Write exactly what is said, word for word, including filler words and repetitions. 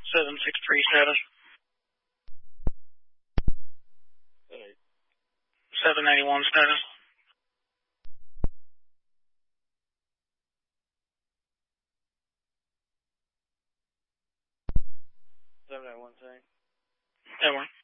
seven six three status. seven ninety-one status. seven ninety-one, saying. That one.